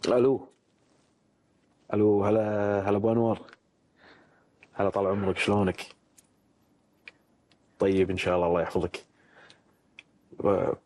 الو. الو، هلا. هلا ابو انور. هلا، طال عمرك، شلونك؟ طيب ان شاء الله، الله يحفظك.